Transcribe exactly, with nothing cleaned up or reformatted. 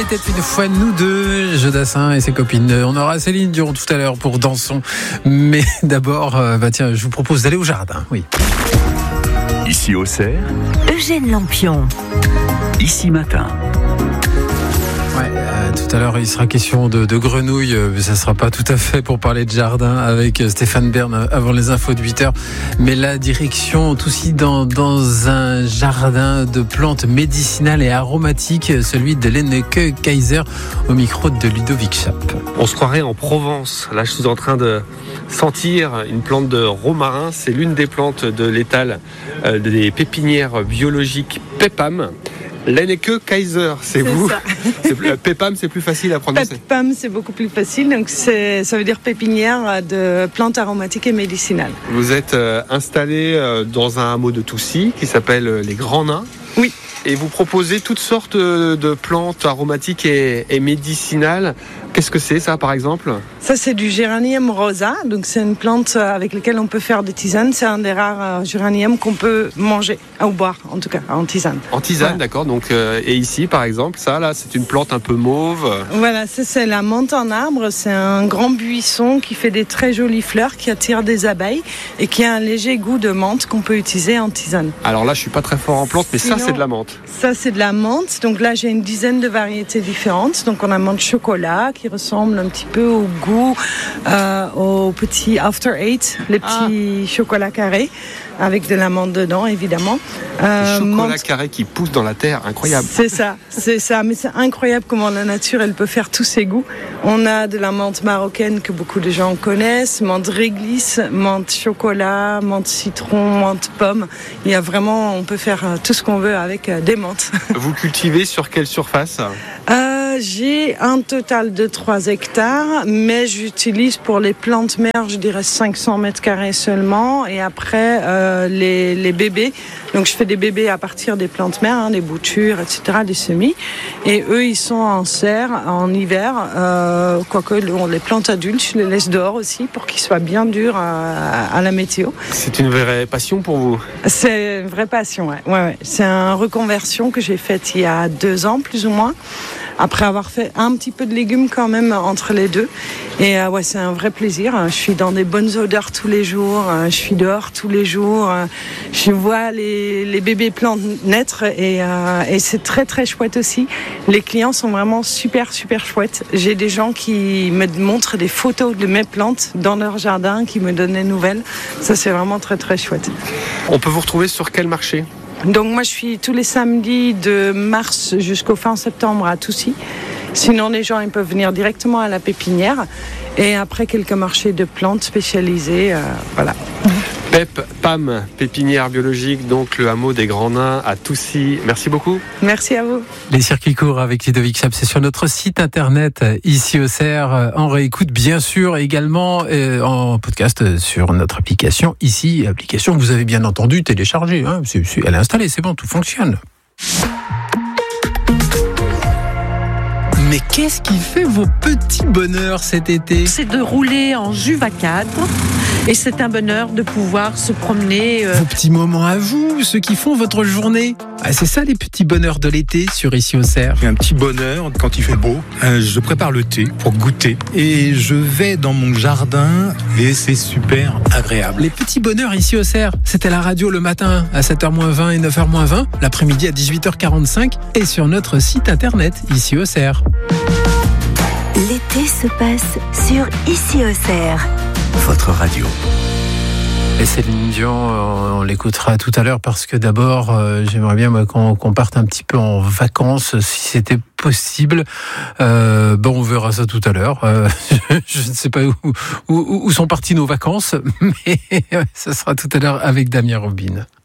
C'était une fois nous deux, Jodassin et ses copines. On aura Céline Dion tout à l'heure pour Dansons. Mais d'abord, euh, bah tiens, je vous propose d'aller au jardin. Oui. Ici au Cerf, Eugène Lampion. Ici Matin. Ouais, euh, tout à l'heure, il sera question de, de grenouilles, mais ça ne sera pas tout à fait pour parler de jardin avec Stéphane Bern avant les infos de huit heures. Mais la direction, tout aussi dans, dans un jardin de plantes médicinales et aromatiques, celui de Lenneke Kaiser, au micro de Ludovic Schaap. On se croirait en Provence. Là, je suis en train de sentir une plante de romarin. C'est l'une des plantes de l'étal euh, des pépinières biologiques Pepam. Lenneke Kaiser, c'est, c'est vous. C'est, Pepam, c'est plus facile à prononcer. Pepam, c'est beaucoup plus facile. Donc, c'est, ça veut dire pépinière de plantes aromatiques et médicinales. Vous êtes euh, installé euh, dans un hameau de Toussy qui s'appelle euh, les Grands Nains. Oui. Et vous proposez toutes sortes de plantes aromatiques et, et médicinales. Qu'est-ce que c'est ça, par exemple ? Ça, c'est du géranium rosa. Donc, c'est une plante avec laquelle on peut faire des tisanes. C'est un des rares géraniums qu'on peut manger, ou boire, en tout cas, en tisane. En tisane, voilà. D'accord. Donc, euh, et ici, par exemple, ça, là, c'est une plante un peu mauve. Voilà, ça, c'est la menthe en arbre. C'est un grand buisson qui fait des très jolies fleurs, qui attire des abeilles et qui a un léger goût de menthe qu'on peut utiliser en tisane. Alors là, je suis pas très fort en plantes, mais Sinon, ça, c'est de la menthe. Ça, c'est de la menthe. Donc là, j'ai une dizaine de variétés différentes. Donc, on a menthe chocolat qui ressemble un petit peu au goût, euh, aux petits After Eight, les petits ah. chocolats carrés avec de la menthe dedans, évidemment. Euh, chocolat menthe... carré qui pousse dans la terre, incroyable. C'est ça, c'est ça. Mais c'est incroyable comment la nature, elle peut faire tous ses goûts. On a de la menthe marocaine que beaucoup de gens connaissent, menthe réglisse, menthe chocolat, menthe citron, menthe pomme. Il y a vraiment, on peut faire tout ce qu'on veut avec des menthes. Vous cultivez sur quelle surface ? euh, J'ai un total de trois hectares, mais j'utilise pour les plantes mères, je dirais cinq cents mètres carrés seulement. Et après, euh, les, les bébés. Donc, je fais des bébés à partir des plantes mères, hein, des boutures, et cetera, des semis. Et eux, ils sont en serre en hiver. Euh, quoique les plantes adultes, je les laisse dehors aussi pour qu'ils soient bien durs à, à la météo. C'est une vraie passion pour vous ? C'est une vraie passion, ouais. Ouais, ouais. C'est une reconversion que j'ai faite il y a deux ans, plus ou moins. Après avoir fait un petit peu de légumes quand même entre les deux. Et euh, ouais, c'est un vrai plaisir. Je suis dans des bonnes odeurs tous les jours. Je suis dehors tous les jours. Je vois les, les bébés plantes naître et, euh, et c'est très très chouette aussi. Les clients sont vraiment super super chouettes. J'ai des gens qui me montrent des photos de mes plantes dans leur jardin, qui me donnent des nouvelles. Ça, c'est vraiment très très chouette. On peut vous retrouver sur quel marché ? Donc moi je suis tous les samedis de mars jusqu'au fin septembre à Toussy. Sinon les gens ils peuvent venir directement à la pépinière et après quelques marchés de plantes spécialisées, euh, voilà. Pep, Pam, pépinière biologique, donc le hameau des Grands Nains à Toussy. Merci beaucoup. Merci à vous. Les circuits courts avec Ludovic Schaap, c'est sur notre site internet ici au Cerf. En réécoute bien sûr également euh, en podcast sur notre application ici, application que vous avez bien entendu téléchargée. Hein. C'est, c'est, elle est installée, c'est bon, tout fonctionne. Mais qu'est-ce qui fait vos petits bonheurs cet été ? C'est de rouler en Juve à quatre et c'est un bonheur de pouvoir se promener. Euh... Vos petits moments à vous, ceux qui font votre journée. Ah, c'est ça les petits bonheurs de l'été sur Ici au Cerf. J'ai un petit bonheur quand il fait beau. Euh, je prépare le thé pour goûter et je vais dans mon jardin et c'est super agréable. Les petits bonheurs ici au Cerf, c'était la radio le matin à sept heures moins vingt et neuf heures moins vingt, l'après-midi à dix-huit heures quarante-cinq et sur notre site internet Ici au Cerf. L'été se passe sur Ici au Cerf. Votre radio. Et Céline Dion, on l'écoutera tout à l'heure parce que d'abord, euh, j'aimerais bien moi, qu'on, qu'on parte un petit peu en vacances, si c'était possible. Euh, bon, on verra ça tout à l'heure. Euh, je, je ne sais pas où, où, où sont parties nos vacances, mais ça sera tout à l'heure avec Damien Robin.